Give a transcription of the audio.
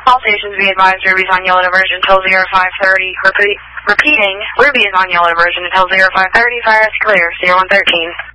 All stations be advised Ruby's on yellow diversion until 0530. Repeating, Ruby is on yellow diversion until 0530. Fire is clear. 0113.